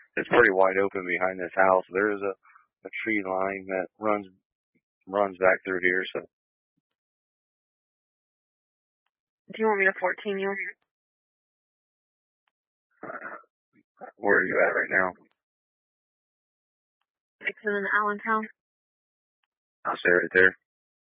It's pretty wide open behind this house. There is a tree line that runs back through here. So, do you want me to 14 you? Where are you at right now? Dixon and Allentown. I'll stay right there.